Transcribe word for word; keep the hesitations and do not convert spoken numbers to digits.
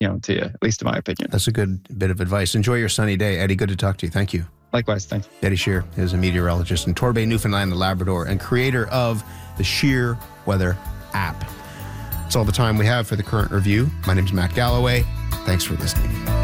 you know, to you, at least in my opinion. That's a good bit of advice. Enjoy your sunny day, Eddie. Good to talk to you. Thank you. Likewise, thanks. Eddie Shear is a meteorologist in Torbay, Newfoundland and Labrador, and creator of the Shear Weather app. That's all the time we have for the Current Review. My name is Matt Galloway. Thanks for listening.